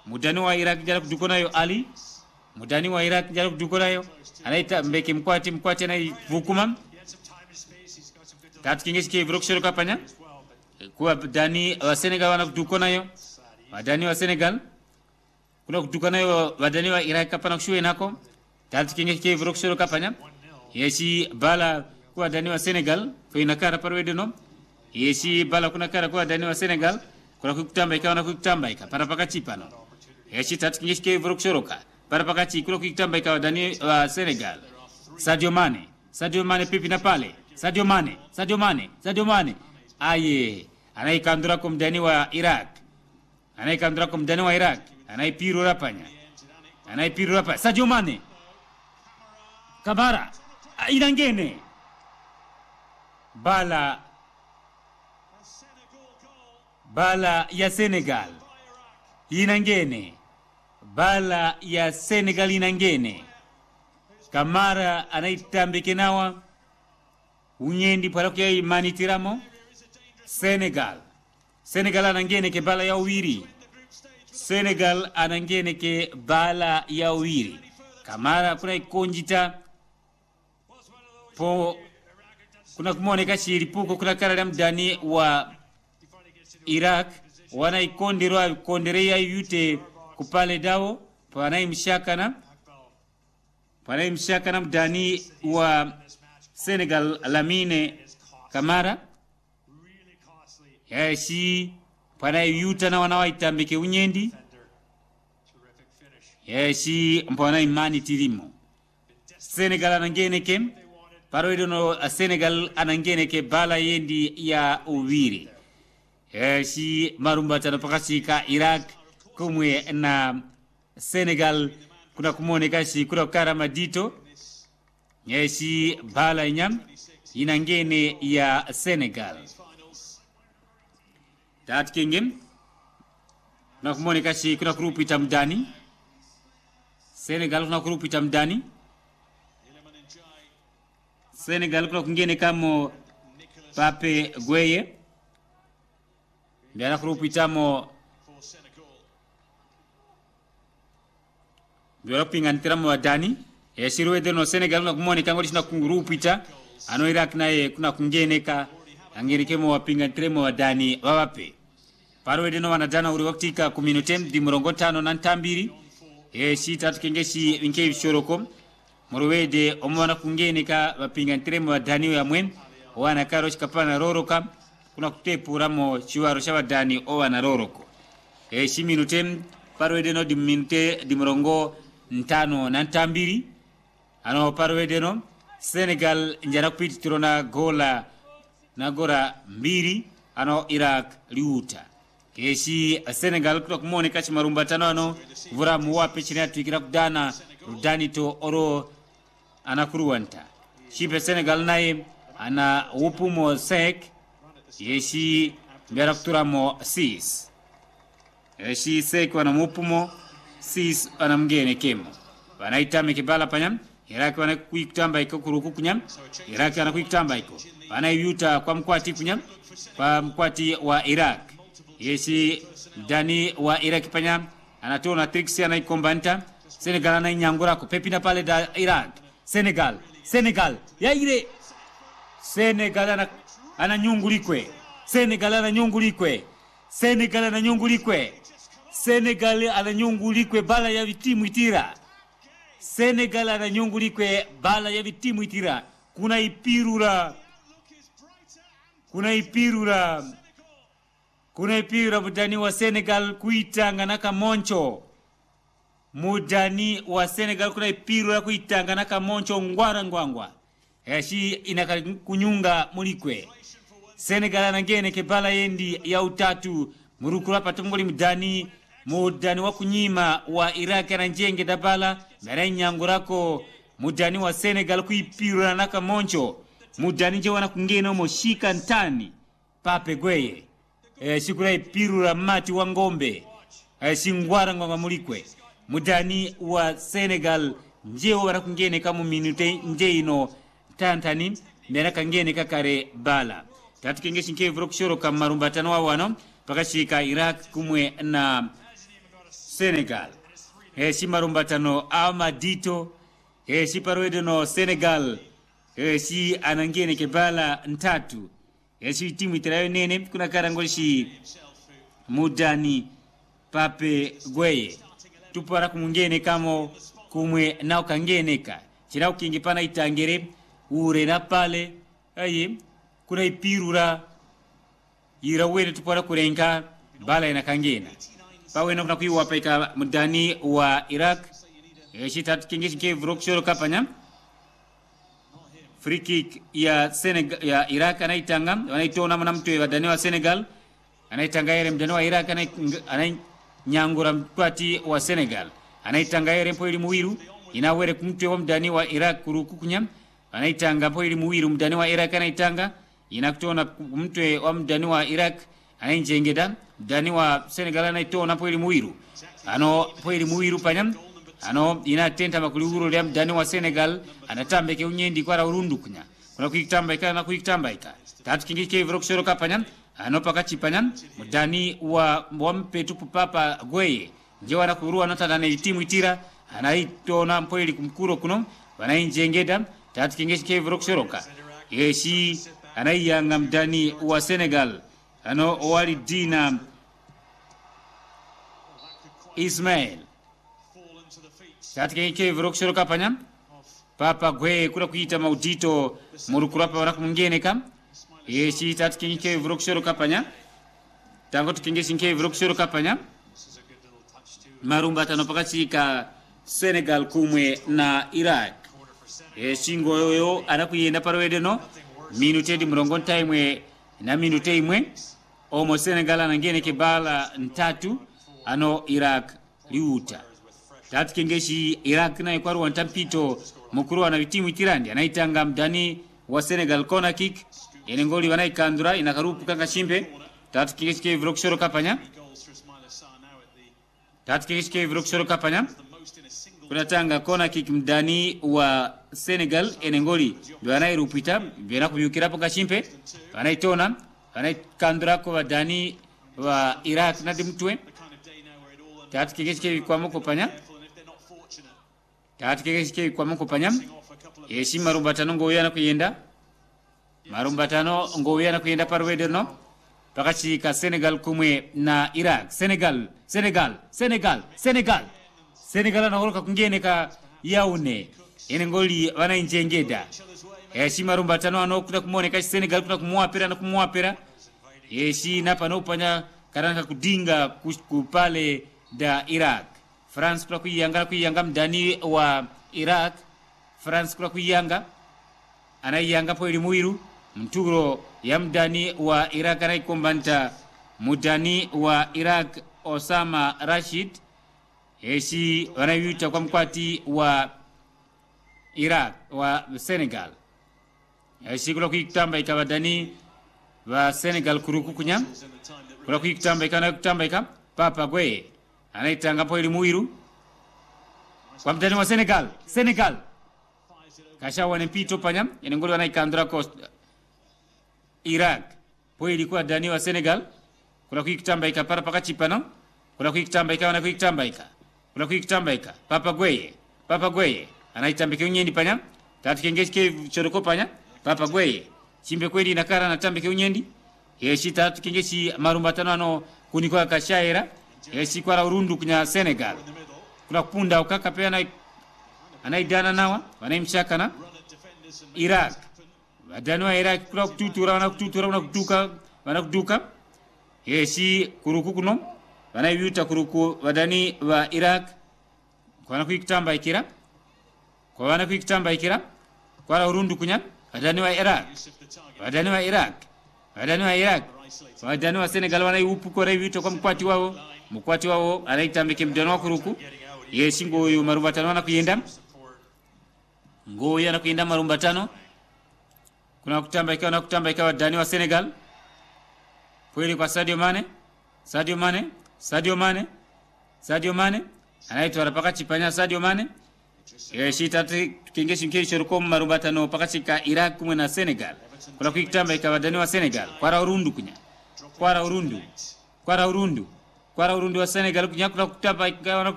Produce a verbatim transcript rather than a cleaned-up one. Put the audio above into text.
mudani wa Iraq jara kuduko nayo Ali mudani wa Iraq jara kuduko nayo anaita mbeke mkwati mkwati na vukuma tatu kingeshi ke vrokshoro kapanya kwa dani wa Senegal wana kuduko nayo wadani wa Senegal kuna kuduko nayo wadani wa Iraq kapana kushuwe nako tatu kingeshi ke vrokshoro kapanya yeshi bala kwa dani wa Senegal kwa inakara parwedeno yeshi bala kuna kara kwa dani wa Senegal kuna kukutamba ikawa na kukutamba ika para pakachi pano yeshi tatu kingeshi ke vrokshoroka para pakachi kuna kukutamba ikawa dani wa Senegal Sadio Mane Sadio Mane pipi na pale Sadio Mane Sadio Mane Sadio Mane aye anaikandura kumdani wa Iraq anaikandura kumdani wa Iraq anaipiru rapanya anaipiru rapanya Sadio Mane Kamara inangene bala bala ya Senegal inangene bala ya Senegal inangene Kamara anaitambike nawa unyendi para kwa imani tiramo Senegal Senegal anangene ke bala ya uwiri Senegal anangene ke bala ya uwiri Kamara kuna ikonjita po kuna kumoneka shiripuko kuna karala mdani wa Iraq wana ikondirwa konderea yute kupale dawo pana imshakana pana imshakana mdani wa Senegal Lamine Kamara yeshi pana yuta na wanawaitambike unyendi yeshi mpona imani tirimo Senegal anangene ke paroido no Senegal anangene ke bala yendi ya uwiri yeshi marumba tana pakashika Iraq kumwe na Senegal kuna kumoneka shi kuna karama dito yeshi bala nyam inangene ya Senegal tat kingem na kumoneka shi kuna kurupita mdani Senegal kuna kurupita mdani Senegal kuna kungene kamo Pape Gueye ndiana kurupita mo ndiana pinganitira mo wadani yeshirwe deno Senegal kuna kumoneka ngoti na kurupita ano Iraq naye kuna kungene ka angirike mo wapinganitire mo wadani wawape parwe deno wanadana uri waktika kuminutem di murongo tano na ntambiri yeshi tatu kengeshi inke bishoroko muruwede omwana kungene ka bapingantire mu badani ya mwen wana karo chikapana roroka kuna kutepura mo chiwaro chabadani owana roroko yeshi minutem parwede no di minute di murongo ntano na ntambiri ano parwede no Senegal njara kupitiro na gola na gora mbiri ano Iraq liuta keshi Senegal kutoka kumone kachi marumbatano ano vura muwape chini atu ikira kudana rudani to oro anakuruwanta shipe Senegal nae ana upumo sek yeshi mbera kutura mo sis yeshi sek wana mupumo sis wana mgene kemo wana itame kibala panyam Iraq wana kuikutamba iko kuruku kunyam Iraq wana kuikutamba iko wana yuta kwa mkwati kunyam kwa mkwati wa Iraq yeshi dani wa Iraq panya anatona tricks ana ikombanta Senegal ana nyangura ko pepina pale da Iraq Senegal Senegal ya ile Senegal ana ana nyungulikwe Senegal ana nyungulikwe Senegal ana nyungulikwe Senegal ana nyungulikwe bala ya vitimu itira Senegal ana nyungulikwe bala ya vitimu itira kuna ipirura kuna ipirura kuna ipira mudani wa Senegal kuitanga na kamoncho mudani wa Senegal kuna ipira kuitanga na kamoncho ngwara ngwangwa eshi inaka kunyunga mulikwe Senegal anangene kebala yendi ya utatu murukula patungoli mudani mudani wa kunyima wa Iraq ananjenge dabala mera nyangurako mudani wa Senegal kuipira na kamoncho mudani je wana kungeno mo shika ntani Pape Gueye eh sikura ipirura mati wa ngombe eh singwara ngwa mulikwe mudani wa Senegal nje wara kungene kama minute nje ino tantani ndera kangene kakare bala tatu kengeshi nke vrokshoro kama rumbatano wa wano pakashika Iraq kumwe na Senegal. E si marumbatano Amadito. E si parwede no Senegal. E si anangene ke bala ntatu. E si timu itirayo nene kuna karangolishi Mudani Pape Gweye. Tupara kumungene kamo kumwe nao kangeneka. Chirao kingipana itangere ure na pale. Aye kuna ipirura irawele tupara kurenga bala ina kangena. Pawe na kuna kuiwa peka Mudani wa Iraq. E si tatu kingishi ke vrokshoro kapanya. Free kick ya Senegal ya Iraq anaitanga wanaitona mwanamtu wa Dani wa Senegal anaitanga yere mdani wa Iraq anai nyangura mkwati wa Senegal anaitanga yere mpoili muwiru inawere kumtu wa mdani wa Iraq kurukukunya anaitanga mpoili muwiru mdani wa Iraq anaitanga inakutona mtu wa mdani wa Iraq anainjengeda mdani wa Senegal anaitona mpoili muwiru ano mpoili muwiru panyam ano inatenta makuluguru ya mdani wa Senegal anatambeke unyendi kwa urundu kunya kuna kuitambaika na kuitambaika tatu kingike vrokshoro kapanya ano pakati panya mdani wa mwampe tupu Papa Gweye njewa na kurua nata na timu itira anaitona mpoili kumkuro kuno wanainjengeda tatu kingike vrokshoro ka yeshi anaiyanga mdani wa Senegal ano wali dina Ismail Tatike ke vrokshoro kapanya Papa Gweye kura kuita maudito murukurapa wana kumungene kam yeshi tatike ke vrokshoro kapanya tango tukingesi ke vrokshoro kapanya marumba tano pakati ka Senegal kumwe na Iraq yeshi ngoyo anakuyenda parwede no minute di mrongon time na minute imwe omo Senegal anangene ke bala ntatu ano Iraq liuta tatu kengeshi Iraq na ikwaru wantampito mukuru wana timu itirandi anaitanga mdani wa Senegal corner kick enengoli wanaikandura inakarupu kanga shimbe tatu kengeshi ke vrokshoro kapanya tatu kengeshi ke vrokshoro kapanya kuna tanga corner kick mdani wa Senegal enengoli ndio anairupita bena kuyukira poka shimbe anaitona anaikandura kwa dani wa Iraq na dimtwe tatu kengeshi ke kwa moko panya Tatu keke kwa mko panyam yeshi marumbatano ngoyana kuyenda marumbatano ngoyana kuyenda parwede no pakati ka Senegal kumwe na Iraq Senegal Senegal Senegal Senegal Senegal na horoka kungene ka yaune ene ngoli wana injengeda yeshi marumbatano ano kuna kumone ka Senegal kuna kumwapera na kumwapera yeshi napa no panya karanga kudinga kupale da Iraq France kula kuyanga kuyanga mdani wa Iraq France kula kuyanga anayanga poili muiru mturo ya mdani wa Iraq anaikombanta mudani wa Iraq Osama Rashid yeshi wanayuta kwa mkwati wa Iraq wa Senegal yeshi kula kuyitamba ikabadani wa Senegal kurukukunya kula kuyitamba ikana kutamba ikam Papa Gweye anaitanga poili muiru kwa mdani wa Senegal Senegal kasha wanempito panyam enengoli wanaikandura coast Iraq poili kwa dani wa Senegal kula kuikitambaika para pakati pano kula kuikitambaika wana kuikitambaika kula kuikitambaika Papa Gweye Papa Gweye anaitambike unyendi panyam tatu kengeshi choroko panya Papa Gweye chimbe kweli nakara natambike unyendi yeshi tatu kengeshi marumbatano ano kunikwa kashaira yeshi kwa urundu kunya Senegal kuna kupunda ukaka pia na anaidana nawa wanaimshakana Iraq wadani wa Iraq kuna kututura wana kututura wana kutuka wana kutuka yeshi kuruku kuno wanayuta kuruku wadani wa Iraq kwa wana kuikitamba ikira kwa wana kuikitamba ikira kwa urundu kunya wadani wa Iraq wadani wa Iraq wadani wa Iraq wadani wa Senegal wanayupu kwa rayuta kwa mkwati wao mkwati wao anaitambike mdani wa kuruku yeshi ngoyo marumbatano wana kuyenda ngoyo yana kuyenda marumbatano kuna kutamba ikawa na kutamba ikawa wadani wa Senegal kweli kwa Sadio Mane Sadio Mane Sadio Mane Sadio Mane anaitwa rapakati panya Sadio Mane yeshi tatu kingeshi mkesho ruko marumbatano pakati ka Iraq kumwe na Senegal kuna kutamba ikawa wadani wa Senegal kwa urundu kunya kwa urundu kwa urundu kwa Urundi wa Senegal kunyakula kutapa ikawa